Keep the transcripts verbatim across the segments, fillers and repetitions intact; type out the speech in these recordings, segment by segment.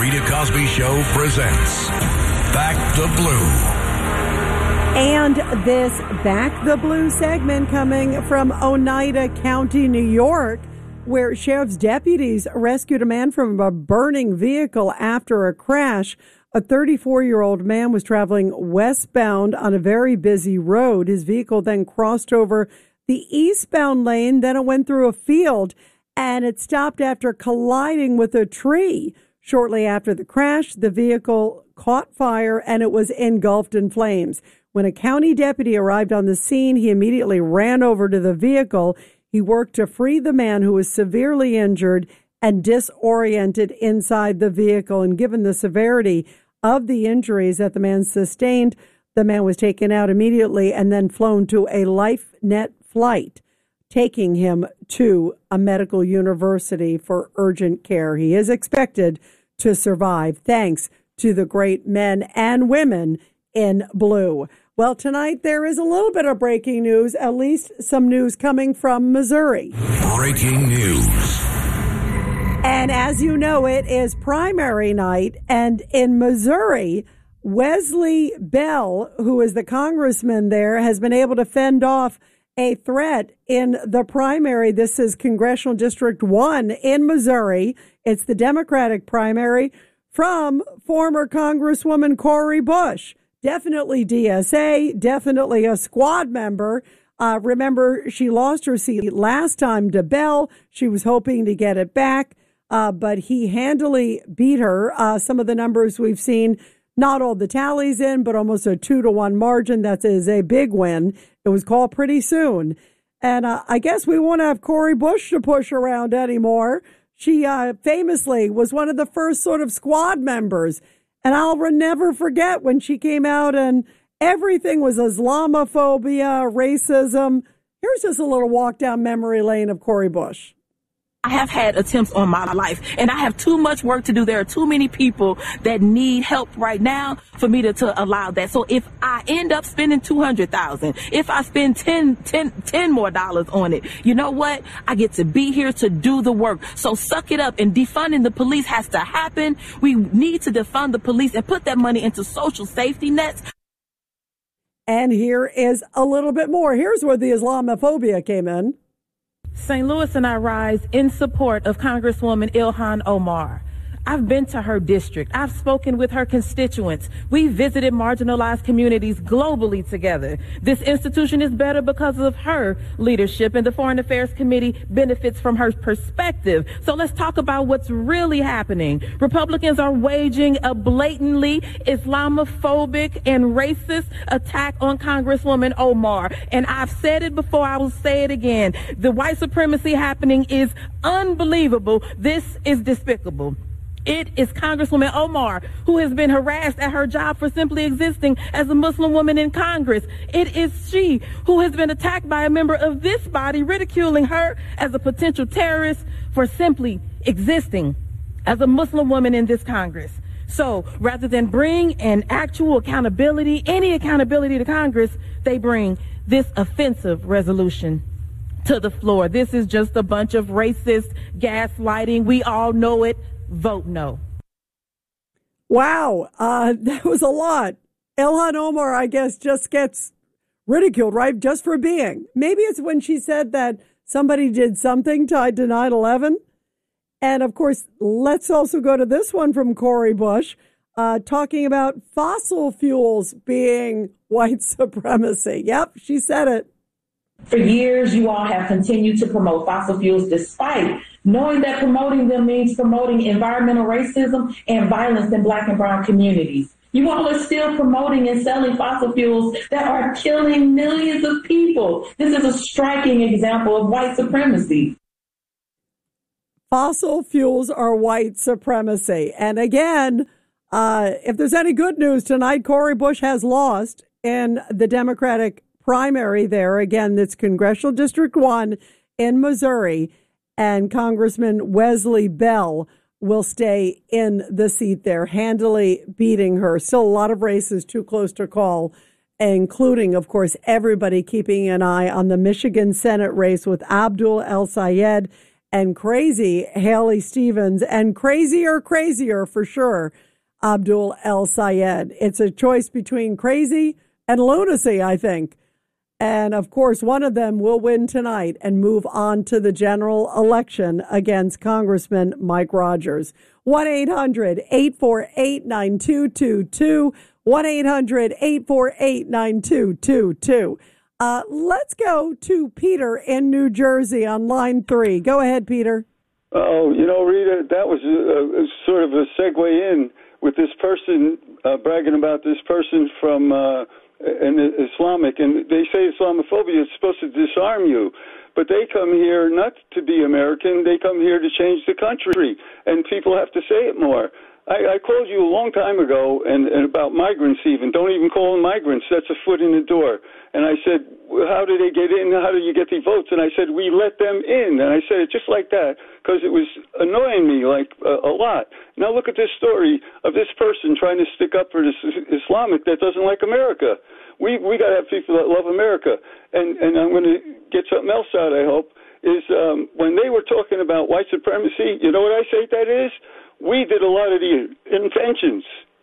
Rita Cosby Show presents Back the Blue. And this Back the Blue segment coming from Oneida County, New York, where sheriff's deputies rescued a man from a burning vehicle after a crash. A thirty-four-year-old man was traveling westbound on a very busy road. His vehicle then crossed over the eastbound lane, then it went through a field, and it stopped after colliding with a tree. Shortly after the crash, the vehicle caught fire and it was engulfed in flames. When a county deputy arrived on the scene, he immediately ran over to the vehicle. He worked to free the man who was severely injured and disoriented inside the vehicle. And given the severity of the injuries that the man sustained, the man was taken out immediately and then flown to a LifeNet flight, taking him to a medical university for urgent care. He is expected to survive, thanks to the great men and women in blue. Well, tonight there is a little bit of breaking news, at least some news coming from Missouri. Breaking news. And as you know, it is primary night. And in Missouri, Wesley Bell, who is the congressman there, has been able to fend off a threat in the primary. This is Congressional District one in Missouri. It's the Democratic primary from former Congresswoman Cori Bush. Definitely D S A, definitely a squad member. Uh, remember, she lost her seat last time to Bell. She was hoping to get it back, uh, but he handily beat her. Uh, some of the numbers we've seen, not all the tallies in, but almost a two to one margin. That is a big win. It was called pretty soon. And uh, I guess we won't have Cori Bush to push around anymore. She uh, famously was one of the first sort of squad members. And I'll never forget when she came out and everything was Islamophobia, racism. Here's just a little walk down memory lane of Cori Bush. I have had attempts on my life, and I have too much work to do. There are too many people that need help right now for me to, to allow that. So if I end up spending two hundred thousand dollars, if I spend ten, ten, ten more dollars on it, you know what? I get to be here to do the work. So suck it up, and defunding the police has to happen. We need to defund the police and put that money into social safety nets. And here is a little bit more. Here's where the Islamophobia came in. Saint Louis and I rise in support of Congresswoman Ilhan Omar. I've been to her district. I've spoken with her constituents. We visited marginalized communities globally together. This institution is better because of her leadership, and the Foreign Affairs Committee benefits from her perspective. So let's talk about what's really happening. Republicans are waging a blatantly Islamophobic and racist attack on Congresswoman Omar. And I've said it before, I will say it again. The white supremacy happening is unbelievable. This is despicable. It is Congresswoman Omar who has been harassed at her job for simply existing as a Muslim woman in Congress. It is she who has been attacked by a member of this body, ridiculing her as a potential terrorist for simply existing as a Muslim woman in this Congress. So rather than bring an actual accountability, any accountability to Congress, they bring this offensive resolution to the floor. This is just a bunch of racist gaslighting. We all know it. Vote no. Wow, uh, that was a lot. Ilhan Omar, I guess, just gets ridiculed, right? Just for being. Maybe it's when she said that somebody did something tied to nine eleven. And of course, let's also go to this one from Cori Bush, uh, talking about fossil fuels being white supremacy. Yep, she said it. For years, you all have continued to promote fossil fuels despite knowing that promoting them means promoting environmental racism and violence in Black and brown communities. You all are still promoting and selling fossil fuels that are killing millions of people. This is a striking example of white supremacy. Fossil fuels are white supremacy. And again, uh, if there's any good news tonight, Cori Bush has lost in the Democratic primary there. Again, that's Congressional District one in Missouri, and Congressman Wesley Bell will stay in the seat there, handily beating her. Still a lot of races too close to call, including, of course, everybody keeping an eye on the Michigan Senate race with Abdul El-Sayed and crazy Haley Stevens, and crazier, crazier for sure, Abdul El Sayed. It's a choice between crazy and lunacy, I think. And, of course, one of them will win tonight and move on to the general election against Congressman Mike Rogers. one eight hundred eight four eight nine two two two. one eight hundred eight four eight nine two two two. Uh, let's go to Peter in New Jersey on line three. Go ahead, Peter. Oh, you know, Rita, that was a, a, sort of a segue in with this person uh, bragging about this person from uh, an Islamic, and they say Islamophobia is supposed to disarm you, but they come here not to be American. They come here to change the country, and people have to say it more. I, I called you a long time ago and, and about migrants even. Don't even call them migrants. That's a foot in the door. And I said, well, how do they get in? How do you get the votes? And I said, we let them in. And I said it just like that because it was annoying me like a, a lot. Now look at this story of this person trying to stick up for this Islamic that doesn't like America. We we got to have people that love America. And, and I'm going to get something else out, I hope, is um, when they were talking about white supremacy, you know what I say that is? We did a lot of the inventions.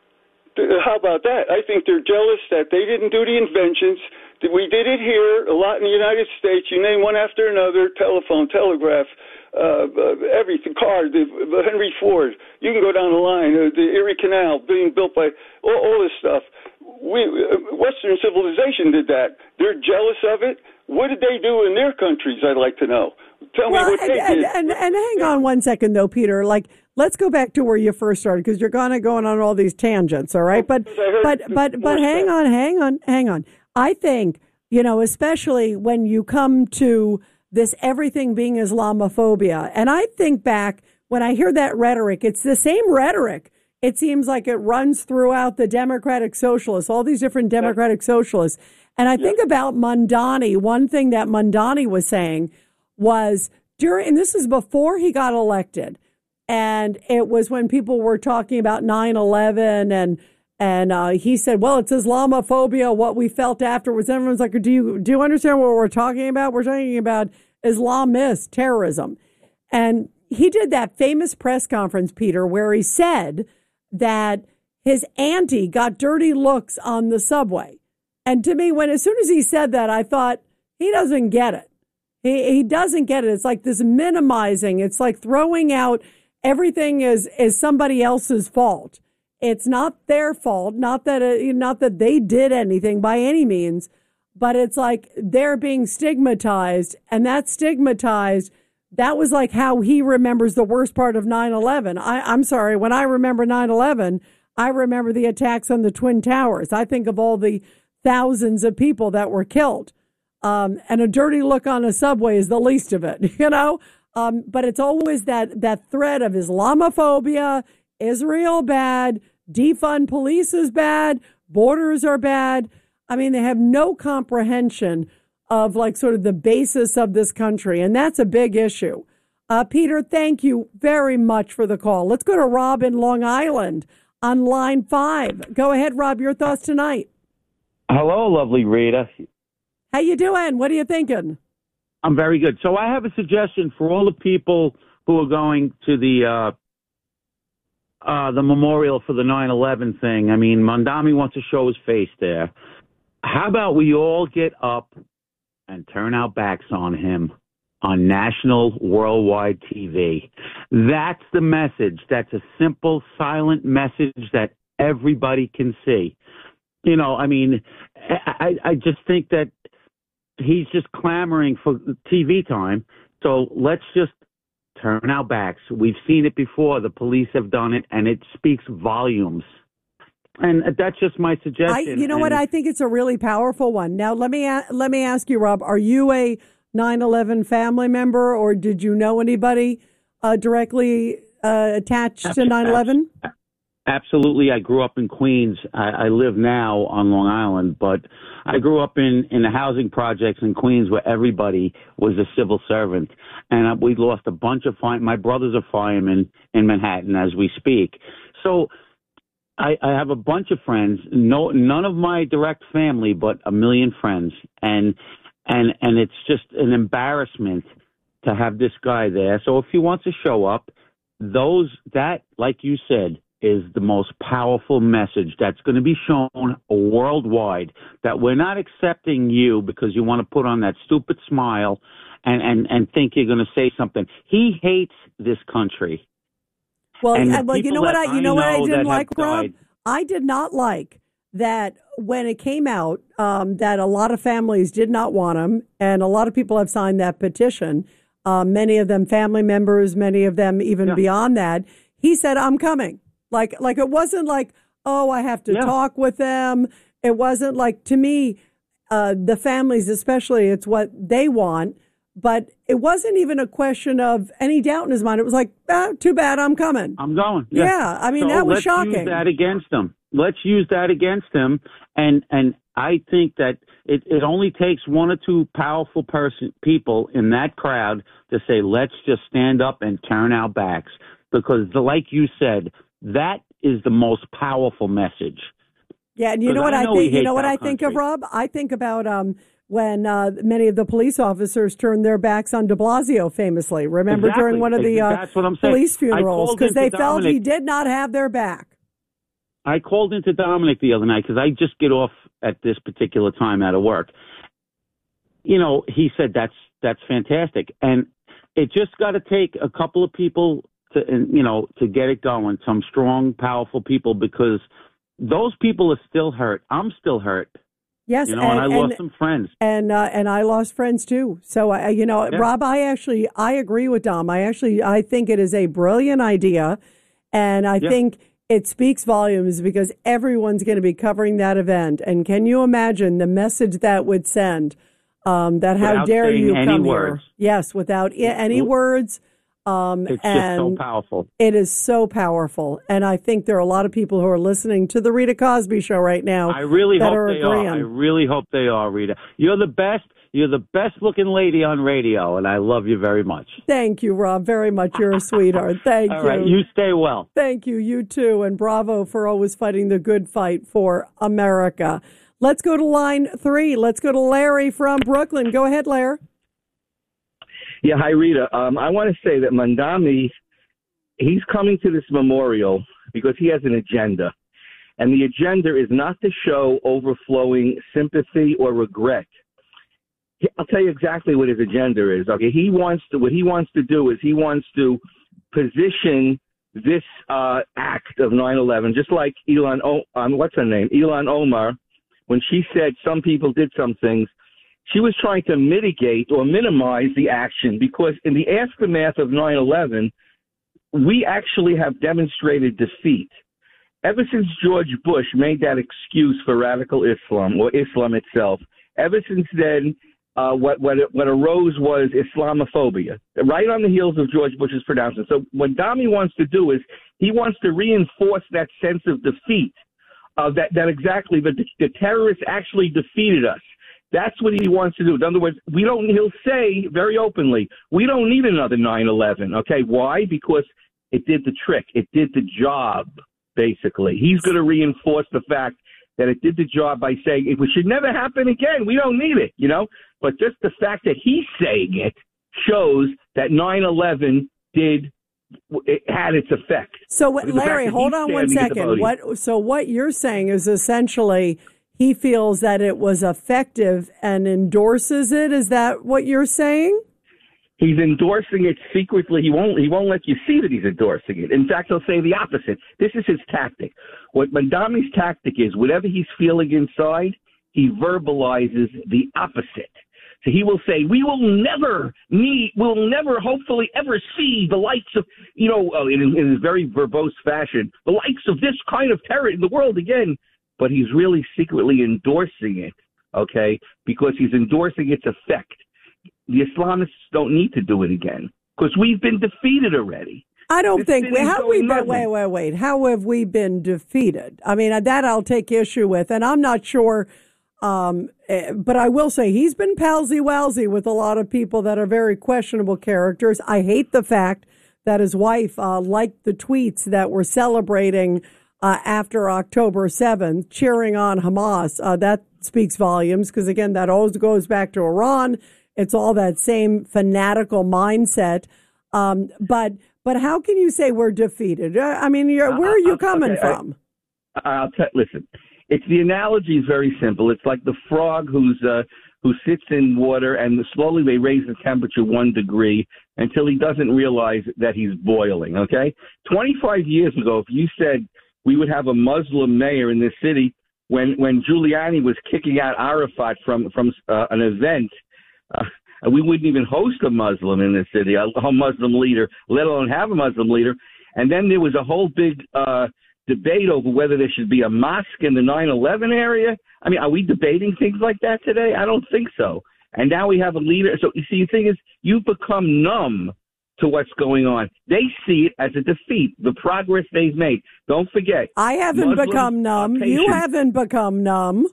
How about that? I think they're jealous that they didn't do the inventions. We did it here a lot in the United States. You name one after another: telephone, telegraph, uh, uh, everything, car, the, the Henry Ford. You can go down the line. Uh, the Erie Canal being built by all, all this stuff. We uh, Western civilization did that. They're jealous of it. What did they do in their countries? I'd like to know. Tell well, me what and, they and, did. And, and hang on one second, though, Peter. Like, let's go back to where you first started because you're kind of going on all these tangents, all right? But but but but hang on, hang on, hang on. I think, you know, especially when you come to this everything being Islamophobia, and I think back when I hear that rhetoric, it's the same rhetoric. It seems like it runs throughout the Democratic Socialists, all these different Democratic Socialists. And I think about Mondani. One thing that Mondani was saying was during, and this is before he got elected, and it was when people were talking about nine eleven, and and uh, he said, well, it's Islamophobia, what we felt afterwards. Everyone's like, do you do you understand what we're talking about? We're talking about Islamist terrorism. And he did that famous press conference, Peter, where he said that his auntie got dirty looks on the subway. And to me, when as soon as he said that, I thought, he doesn't get it. He he doesn't get it. It's like this minimizing. It's like throwing out everything is is somebody else's fault. It's not their fault. Not that it, not that they did anything by any means, but it's like they're being stigmatized, and that stigmatized. That was like how he remembers the worst part of nine eleven. I, I'm sorry. When I remember nine eleven, I remember the attacks on the Twin Towers. I think of all the thousands of people that were killed. Um, and a dirty look on a subway is the least of it, you know? Um, but it's always that, that thread of Islamophobia, Israel bad, defund police is bad, borders are bad. I mean, they have no comprehension of like sort of the basis of this country. And that's a big issue. Uh, Peter, thank you very much for the call. Let's go to Rob in Long Island on line five. Go ahead, Rob, your thoughts tonight. Hello, lovely Rita. How you doing? What are you thinking? I'm very good. So I have a suggestion for all the people who are going to the uh, uh, the memorial for the nine eleven thing. I mean, Mondani wants to show his face there. How about we all get up and turn our backs on him on national worldwide T V? That's the message. That's a simple, silent message that everybody can see. You know, I mean, I, I just think that he's just clamoring for T V time. So let's just turn our backs. We've seen it before. The police have done it, and it speaks volumes. And that's just my suggestion. I, you know and, what? I think it's a really powerful one. Now, let me let me ask you, Rob, are you a nine eleven family member, or did you know anybody uh, directly uh, attached to nine eleven? Absolutely. I grew up in Queens. I, I live now on Long Island, but I grew up in, in the housing projects in Queens where everybody was a civil servant. And we lost a bunch of fire. My brother's a fireman in Manhattan as we speak. So I, I have a bunch of friends, no, none of my direct family, but a million friends. And, and, and it's just an embarrassment to have this guy there. So if he wants to show up, those that, like you said, is the most powerful message that's going to be shown worldwide, that we're not accepting you because you want to put on that stupid smile and, and, and think you're going to say something. He hates this country. Well, I, well you know what I you know, know what I didn't like, Rob? I did not like that when it came out um, that a lot of families did not want him, and a lot of people have signed that petition. Uh, many of them family members, many of them even yeah. beyond that. He said, "I'm coming." Like, like it wasn't like, oh, I have to yeah. talk with them. It wasn't like, to me, uh, the families especially, it's what they want. But it wasn't even a question of any doubt in his mind. It was like, ah, too bad, I'm coming. I'm going. Yeah, yeah I mean, so that was let's shocking. Let's use that against him. Let's use that against him. And and I think that it, it only takes one or two powerful person people in that crowd to say, let's just stand up and turn our backs. Because, the, like you said, that is the most powerful message. Yeah, and you know what I, I think. You know what I think of, Rob. I think about um, when uh, many of the police officers turned their backs on De Blasio. Famously, remember exactly. during one of the uh, police funerals, because they felt Dominic, he did not have their back. I called into Dominic the other night because I just get off at this particular time out of work. You know, he said that's that's fantastic, and it just got to take a couple of people to, you know, to get it going. Some strong, powerful people, because those people are still hurt. I'm still hurt. Yes, you know, and, and I and, lost some friends, and uh, and I lost friends too. So, uh, you know, yeah. Rob, I actually I agree with Dom. I actually I think it is a brilliant idea, and I yeah. think it speaks volumes because everyone's going to be covering that event. And can you imagine the message that would send? Um, that without how dare you any come words. here? Yes, without any words. Um, it's and just so powerful. It is so powerful, and I think there are a lot of people who are listening to the Rita Cosby Show right now. I really that hope are they agreeing. are. I really hope they are, Rita. You're the best. You're the best looking lady on radio, and I love you very much. Thank you, Rob, very much. You're a sweetheart. Thank All you. All right, you stay well. Thank you. You too, and bravo for always fighting the good fight for America. Let's go to line three. Let's go to Larry from Brooklyn. Go ahead, Larry. Yeah, hi, Rita. Um, I want to say that Mandami, he's coming to this memorial because he has an agenda. And the agenda is not to show overflowing sympathy or regret. I'll tell you exactly what his agenda is. Okay, he wants to. What he wants to do is he wants to position this uh, act of nine eleven, just like Ilhan, o- um, what's her name, Ilhan Omar, when she said some people did some things. She was trying to mitigate or minimize the action because in the aftermath of nine eleven, we actually have demonstrated defeat. Ever since George Bush made that excuse for radical Islam or Islam itself, ever since then, uh, what, what, what arose was Islamophobia, right on the heels of George Bush's pronouncement. So what Dami wants to do is he wants to reinforce that sense of defeat, uh, that, that exactly, that the, the terrorists actually defeated us. That's what he wants to do. In other words, we don't, he'll say very openly, we don't need another nine eleven. Okay. Why? Because it did the trick. It did the job, basically. He's going to reinforce the fact that it did the job by saying it should never happen again. We don't need it, you know, but just the fact that he's saying it shows that nine eleven did, it had its effect. So what, Larry, hold on one second. What, so what you're saying is essentially he feels that it was effective and endorses it. Is that what you're saying? He's endorsing it secretly. He won't. He won't let you see that he's endorsing it. In fact, he'll say the opposite. This is his tactic. What Mandami's tactic is, whatever he's feeling inside, he verbalizes the opposite. So he will say, "We will never need. We'll never, hopefully, ever see the likes of, you know, uh, in, in a very verbose fashion, the likes of this kind of terror in the world again." But he's really secretly endorsing it, okay, because he's endorsing its effect. The Islamists don't need to do it again because we've been defeated already. I don't this think we have we been. Wait, wait, wait. How have we been defeated? I mean, that I'll take issue with, and I'm not sure. Um, but I will say he's been palsy-walsy with a lot of people that are very questionable characters. I hate the fact that his wife uh, liked the tweets that were celebrating Uh, after October seventh, cheering on Hamas. Uh, that speaks volumes because, again, that always goes back to Iran it's all that same fanatical mindset. Um, but but how can you say we're defeated? I mean, you're, where are you coming okay, from? I, I'll t- listen. It's the analogy is very simple. It's like the frog who's uh, who sits in water, and slowly they raise the temperature one degree until he doesn't realize that he's boiling. Okay, twenty-five years ago, if you said we would have a Muslim mayor in this city, when when Giuliani was kicking out Arafat from from uh, an event, uh, we wouldn't even host a Muslim in this city, a, a Muslim leader, let alone have a Muslim leader. And then there was a whole big uh, debate over whether there should be a mosque in the nine eleven area. I mean, are we debating things like that today? I don't think so. And now we have a leader. So you see, the thing is, you've become numb to what's going on. They see it as a defeat, the progress they've made. Don't forget. I haven't Muslims become numb. You haven't become numb.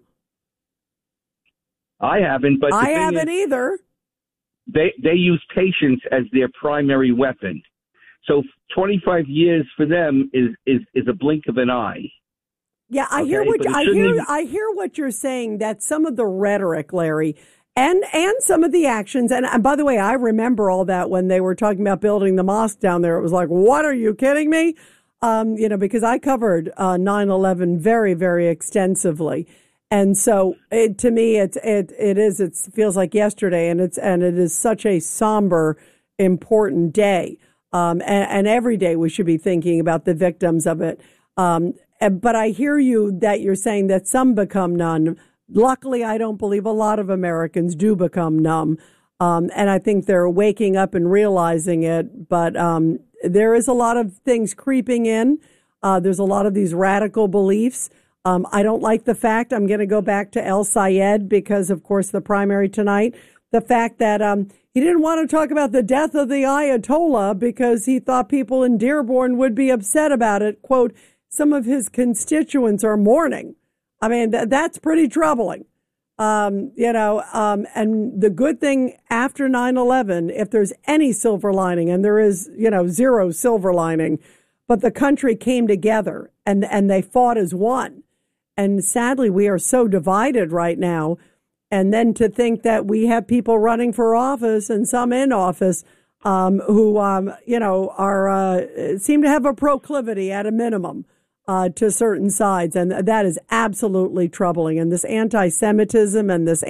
I haven't, but the I thing haven't is, either. They they use patience as their primary weapon. So twenty-five years for them is, is, is a blink of an eye. Yeah, I okay? hear what But I hear. even... I hear what you're saying. That some of the rhetoric, Larry, and and some of the actions. And, and by the way, I remember all that when they were talking about building the mosque down there. It was like, what are you kidding me? Um, you know, because I covered uh, nine eleven very, very extensively. And so, it, to me, it's it it is it feels like yesterday, and it's and it is such a somber, important day. Um, and, and every day we should be thinking about the victims of it. Um, but I hear you that you're saying that some become numb. Luckily, I don't believe a lot of Americans do become numb, um, and I think they're waking up and realizing it. But um, there is a lot of things creeping in. Uh, there's a lot of these radical beliefs. Um, I don't like the fact, I'm going to go back to El Sayed because, of course, the primary tonight, the fact that um, he didn't want to talk about the death of the Ayatollah because he thought people in Dearborn would be upset about it. Quote, some of his constituents are mourning. I mean, th- that's pretty troubling. Um, you know, um, and the good thing after nine eleven, if there's any silver lining, and there is, you know, zero silver lining, but the country came together and, and they fought as one. And sadly, we are so divided right now. And then to think that we have people running for office and some in office um, who, um, you know, are uh, seem to have a proclivity at a minimum uh, to certain sides. And that is absolutely troubling. And this anti-Semitism and this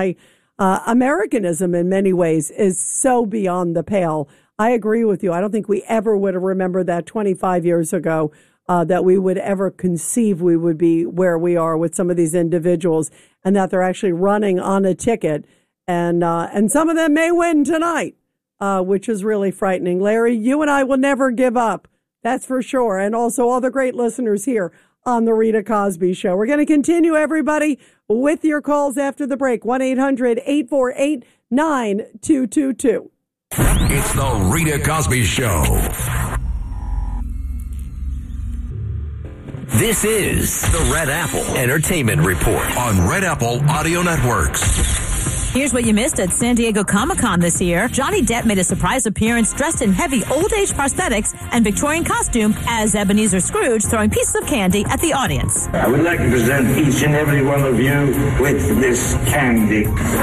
anti-Americanism in many ways is so beyond the pale. I agree with you. I don't think we ever would have remembered that twenty-five years ago. Uh, that we would ever conceive we would be where we are with some of these individuals, and that they're actually running on a ticket, and uh, and some of them may win tonight, uh, which is really frightening. Larry, you and I will never give up, that's for sure, and also all the great listeners here on the Rita Cosby Show. We're going to continue, everybody, with your calls after the break. one eight hundred eight four eight nine two two two. It's the Rita Cosby Show. This is the Red Apple Entertainment Report on Red Apple Audio Networks. Here's what you missed at San Diego Comic-Con this year. Johnny Depp made a surprise appearance dressed in heavy old-age prosthetics and Victorian costume as Ebenezer Scrooge, throwing pieces of candy at the audience. I would like to present each and every one of you with this candy.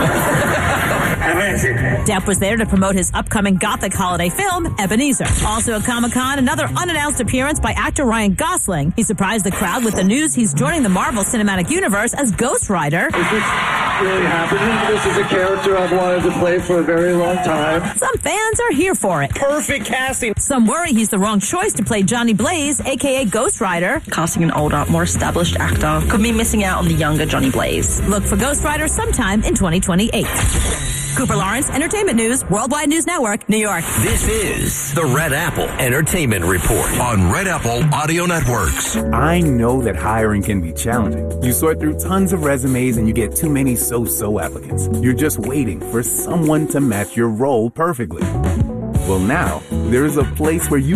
Depp was there to promote his upcoming Gothic holiday film, Ebenezer. Also at Comic-Con, another unannounced appearance by actor Ryan Gosling. He surprised the crowd with the news he's joining the Marvel Cinematic Universe as Ghost Rider. Is this really happening? This is a character I've wanted to play for a very long time. Some fans are here for it. Perfect casting. Some worry he's the wrong choice to play Johnny Blaze, a k a. Ghost Rider. Casting an older, more established actor could be missing out on the younger Johnny Blaze. Look for Ghost Rider sometime in twenty twenty-eight. Cooper Lawrence, Entertainment News, Worldwide News Network, New York. This is the Red Apple Entertainment Report on Red Apple Audio Networks. I know that hiring can be challenging. You sort through tons of resumes and you get too many so-so applicants. You're just waiting for someone to match your role perfectly. Well, now, there is a place where you